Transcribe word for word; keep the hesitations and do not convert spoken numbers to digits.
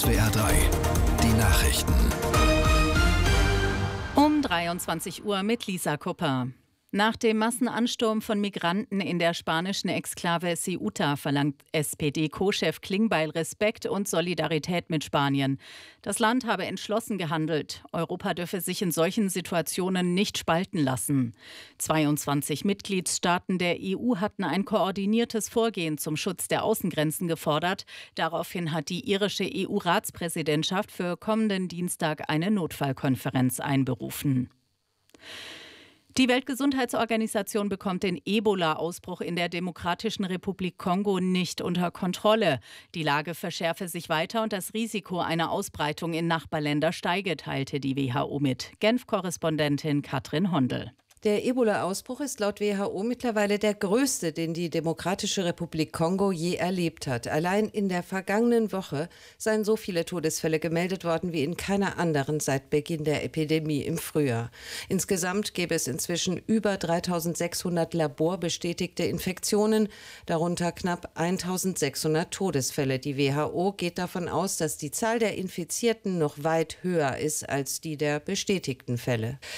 S W R drei, die Nachrichten. Um dreiundzwanzig Uhr mit Lisa Kupper. Nach dem Massenansturm von Migranten in der spanischen Exklave Ceuta verlangt S P D-Co-Chef Klingbeil Respekt und Solidarität mit Spanien. Das Land habe entschlossen gehandelt. Europa dürfe sich in solchen Situationen nicht spalten lassen. zweiundzwanzig Mitgliedstaaten der E U hatten ein koordiniertes Vorgehen zum Schutz der Außengrenzen gefordert. Daraufhin hat die irische E U-Ratspräsidentschaft für kommenden Dienstag eine Notfallkonferenz einberufen. Die Weltgesundheitsorganisation bekommt den Ebola-Ausbruch in der Demokratischen Republik Kongo nicht unter Kontrolle. Die Lage verschärfe sich weiter und das Risiko einer Ausbreitung in Nachbarländer steige, teilte die W H O mit. Genf-Korrespondentin Katrin Hondel. Der Ebola-Ausbruch ist laut W H O mittlerweile der größte, den die Demokratische Republik Kongo je erlebt hat. Allein in der vergangenen Woche seien so viele Todesfälle gemeldet worden wie in keiner anderen seit Beginn der Epidemie im Frühjahr. Insgesamt gäbe es inzwischen über dreitausendsechshundert laborbestätigte Infektionen, darunter knapp eintausendsechshundert Todesfälle. Die W H O geht davon aus, dass die Zahl der Infizierten noch weit höher ist als die der bestätigten Fälle.